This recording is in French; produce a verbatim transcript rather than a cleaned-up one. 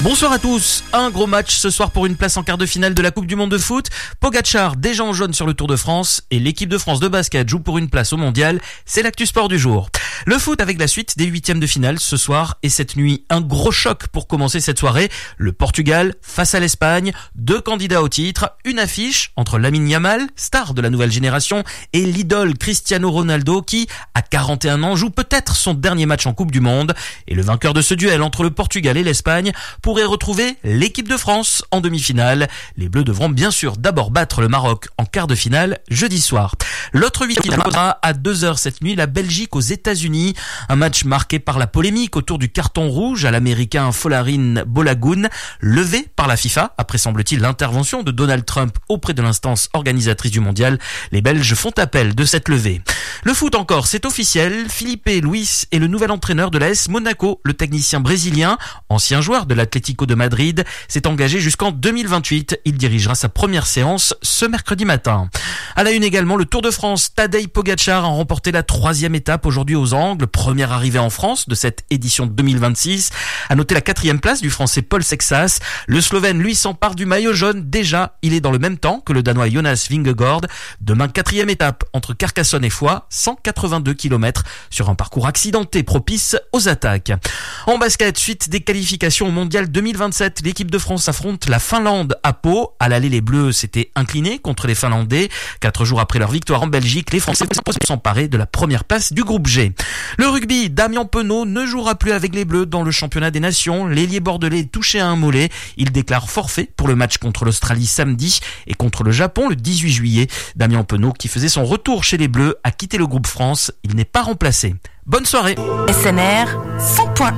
Bonsoir à tous, un gros match ce soir pour une place en quart de finale de la Coupe du Monde de foot. Pogacar déjà en jaune sur le Tour de France et l'équipe de France de basket joue pour une place au mondial. C'est l'actu sport du jour. Le foot avec la suite des huitièmes de finale ce soir et cette nuit. Un gros choc pour commencer cette soirée. Le Portugal face à l'Espagne, deux candidats au titre, une affiche entre Lamine Yamal, star de la nouvelle génération, et l'idole Cristiano Ronaldo qui, à quarante et un ans, joue peut-être son dernier match en Coupe du Monde. Et le vainqueur de ce duel entre le Portugal et l'Espagne pourrait retrouver l'équipe de France en demi-finale. Les Bleus devront bien sûr d'abord battre le Maroc en quart de finale jeudi soir. L'autre huitième posera à deux heures cette nuit la Belgique aux États-Unis. Un match marqué par la polémique autour du carton rouge à l'américain Folarin Balogun, levé par la FIFA après semble-t-il l'intervention de Donald Trump auprès de l'instance organisatrice du mondial. Les Belges font appel de cette levée. Le foot encore, c'est officiel. Felipe Luis est le nouvel entraîneur de l'A S Monaco. Le technicien brésilien, ancien joueur de l'Atlético de Madrid, s'est engagé jusqu'en deux mille vingt-huit. Il dirigera sa première séance ce mercredi matin. À la une également, le Tour de France. Tadej Pogacar a remporté la troisième étape aujourd'hui aux Angles. Première arrivée en France de cette édition deux mille vingt-six. À noter la quatrième place du Français Paul Sexas. Le Slovène, lui, s'empare du maillot jaune. Déjà, il est dans le même temps que le Danois Jonas Vingegaard. Demain, quatrième étape entre Carcassonne et Foix. cent quatre-vingt-deux kilomètres sur un parcours accidenté propice aux attaques. En basket, suite des qualifications au mondial deux mille vingt-sept, l'équipe de France affronte la Finlande à Pau. À l'aller, les Bleus s'étaient inclinés contre les Finlandais. Quatre jours après leur victoire en Belgique, les Français s'emparer de la première place du groupe G. Le rugby, Damien Penaud ne jouera plus avec les Bleus dans le championnat des nations. L'ailier bordelais est touché à un mollet. Il déclare forfait pour le match contre l'Australie samedi et contre le Japon le dix-huit juillet. Damien Penaud, qui faisait son retour chez les Bleus, a quitté le groupe France. Il n'est pas remplacé. Bonne soirée. S N R cent points.